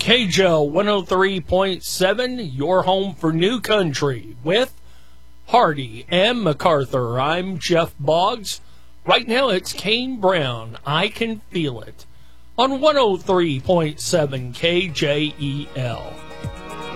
KJL 103.7, your home for new country with Hardy and MacArthur. I'm Jeff Boggs. Right now it's Kane Brown, I Can Feel It, on 103.7 KJEL.